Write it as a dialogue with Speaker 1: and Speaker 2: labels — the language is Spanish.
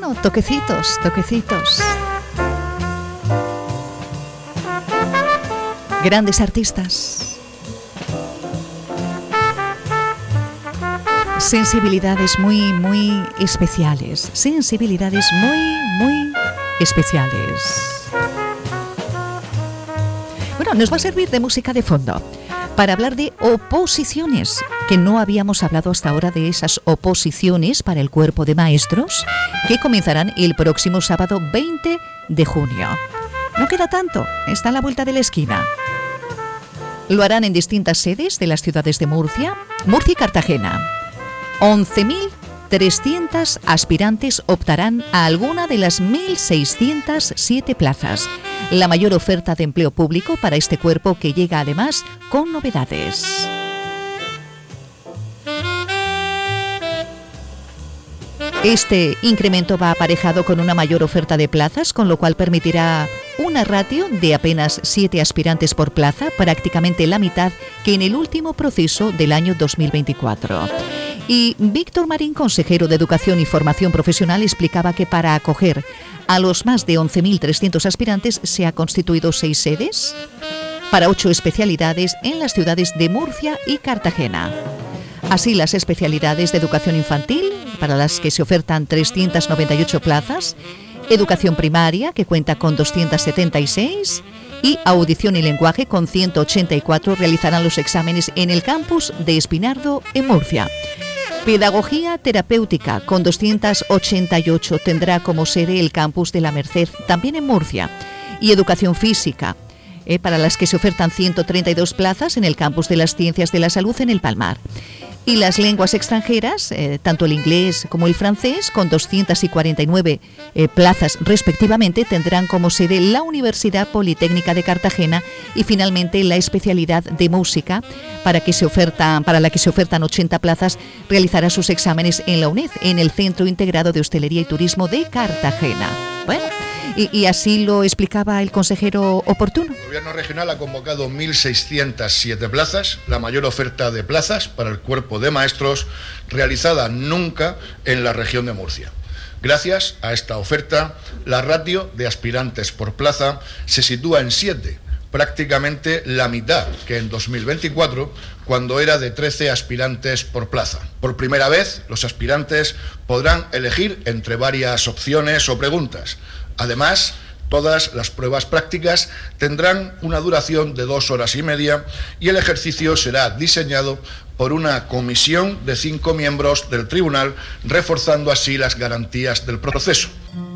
Speaker 1: Bueno, toquecitos. Grandes artistas. Sensibilidades muy especiales. Sensibilidades muy especiales. Bueno, nos va a servir de música de fondo para hablar de oposiciones, que no habíamos hablado hasta ahora de esas oposiciones para el cuerpo de maestros que comenzarán el próximo sábado 20 de junio. No queda tanto, está a la vuelta de la esquina. Lo harán en distintas sedes de las ciudades de Murcia y Cartagena. 11.300 aspirantes optarán a alguna de las 1.607 plazas. La mayor oferta de empleo público para este cuerpo, que llega además con novedades. Este incremento va aparejado con una mayor oferta de plazas, con lo cual permitirá una ratio de apenas 7 aspirantes por plaza, prácticamente la mitad que en el último proceso del año 2024. Y Víctor Marín, consejero de Educación y Formación Profesional, explicaba que para acoger a los más de 11.300 aspirantes se ha constituido 6 sedes para 8 especialidades en las ciudades de Murcia y Cartagena. Así, las especialidades de educación infantil, para las que se ofertan 398 plazas, educación primaria, que cuenta con 276, y audición y lenguaje, con 184, realizarán los exámenes en el campus de Espinardo, en Murcia. Pedagogía terapéutica, con 288, tendrá como sede el campus de La Merced, también en Murcia. Y educación física, para las que se ofertan 132 plazas en el campus de las Ciencias de la Salud, en el Palmar. Y las lenguas extranjeras, tanto el inglés como el francés, con 249 plazas respectivamente, tendrán como sede la Universidad Politécnica de Cartagena. Y finalmente, la especialidad de música, para la que se ofertan 80 plazas, realizará sus exámenes en la UNED, en el Centro Integrado de Hostelería y Turismo de Cartagena. Bueno, y así lo explicaba el consejero oportuno.
Speaker 2: El Gobierno regional ha convocado 1.607 plazas, la mayor oferta de plazas para el cuerpo de maestros realizada nunca en la región de Murcia. Gracias a esta oferta, la ratio de aspirantes por plaza se sitúa en 7, prácticamente la mitad que en 2024, cuando era de 13 aspirantes por plaza. Por primera vez, los aspirantes podrán elegir entre varias opciones o preguntas. Además, todas las pruebas prácticas tendrán una duración de 2 horas y media y el ejercicio será diseñado por una comisión de 5 miembros del tribunal, reforzando así las garantías del proceso.